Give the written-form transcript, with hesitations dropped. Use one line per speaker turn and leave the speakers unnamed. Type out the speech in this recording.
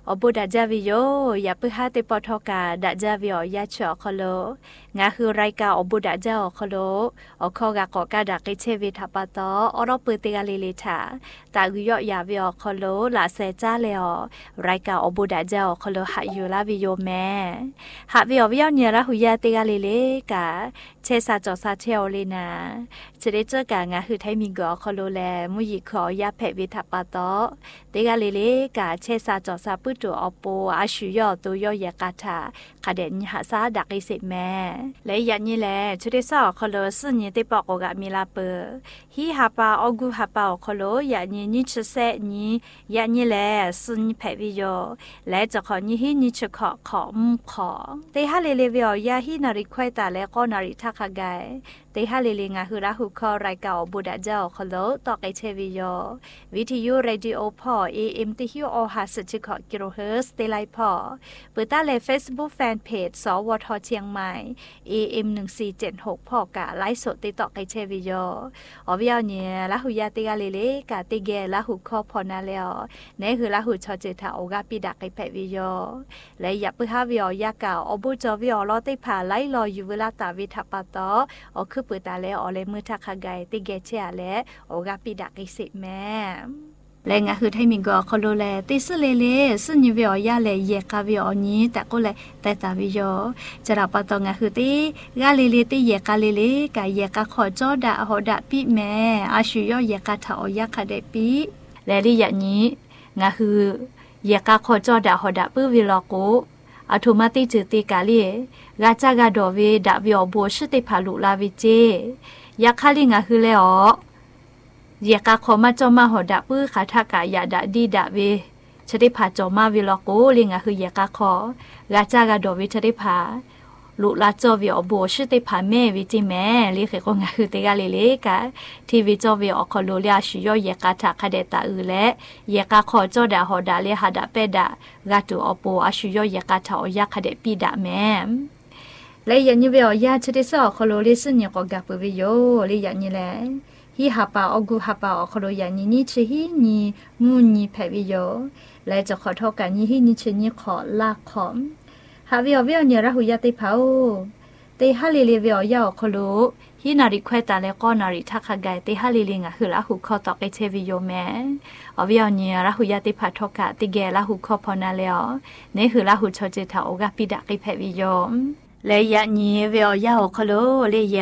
บุดาจาวิโยอย่าเพื่อหาติปทกาดาจาวิโอยาชอคโลงาคือรายการอบุดาจาคโลอคอกากาดักเชวิทัปตอรปติกาลิลิชาตากุยอยาวิโอคโลลาเซจาเลอรายการอบุดาจาคโลหายูลาวิโยแม่หาวิโอวิโอเนียระหุยาติกาลิเลกาเชซาจอซาเชโอเลนาจะได้เจอกางาคือไทมิงกอคโลแลมุยิขอยาเพวิทัปตอติกาลิเลกาเชซาจอซาปุตุอปอาชุยอตัวยอยากาถาคาเดนหาซาดักอิสิแม่และยันนี่แหละชุดที่สองคโลซึ่งนี่ได้บอกกับมิลาเปอร์ฮีฮาปาอกูฮาปาคโลยันนี่ชเซนี่ยันนี่แหละซึ่งเพวิโยและจะขอนี่ฮีนี่ชขอแต่ฮาเลเลวิโอยาฮีนาริควายตาและก็นาริทักไกแต่ฮาเลเลงาฮืราหุคอรายเก่าบุดาเจ้าคโลต่อไกเชวิโยวิทยุเรดิโอพอAM ที่ฮิโอฮาสจิขอกิโลเฮิร์ตเตไลพอเปิดตาเล Facebook Fanpage สวทเชียงใหม่ AM 1476พอกะไลฟ์สดติดต่อไกเชวิโยอวิเอาเนี่ยละหุยาติกาเลเลกะติเกละหุคอพอนาแล้วเนี่ยคือละหุชอเจทาโอกาปิดักไกแพวิโยและอย่าเพิ่งหาวิโอยากาอบุจอวิโอรอติผาไลรออยู่เวลาตาวิทัปตออคือเปิดตาแล้วอเลมือทักไกติเกเชอาและโอกาปิดักไกสิแม่และงาคือไทมิงก็คโลแลติสเลเลซึ่งวิอยาเลเยกาวิอนี้แต่ก็เลยแต่ตาวิโยจะรับปะตองงาคือติกาเลเลติเยกาเลเลกาเยกาขอจอดาหอดาปิแม่อาชุยอเยกาถาอยาคาเดปิและดิอย่างนี้งาคือเยกาขอจอดาหอดาปื้อวิลโกอัตโนมัติจืติกาลีกาจากาโดเวดาวิอบัวชติพาลุลาวิเจยาคาลิงาคือเลอเยกาขอมาจอมาหอดาปื้อขาทากายาดาดีดาเวชติพาจอมาวิลโกลิงาคือเยกาขอกาจากาโดเวชติพาลุลาจอวิอบัวชติพาเมวิจิแม่ลิเขก็งาคือเตกาเลเลกาทีวิจอวิอคโลเลียชุยอเยกาทาคาเดตาอือและเยกาขอจอดาหอดาเลหาดาเปดากาตูอโปอาชุยอเยกาทาอยาคาเดปีดาแม่และยันนี่เวอยาชติสอคโลเลซึ่งเนี่ยก็กับวิโยลิยันนี่แหละฮีฮาปาอกูฮาปาอคโลยันนี่ชฮีนี่มูนี่แพวิโยและจะขอโทษกันนี่ฮีนี่ชนี่ขอลาขอมฮาวิอเนี่ยระหุยาติเผาเตฮาลิเลวิอยาคโลฮีนาริควตาและก็นาริทักไกเตฮาลิลิงะคือละหุคอตอกเชวิโยแม่อวิอเนี่ยระหุยาติผาทกะติเกละหุคอพอนาแล้วเนี่ยคือละหุชอเจทาโอกาปิดะกิแพวิโยและยันนี่เวอยาคโลเล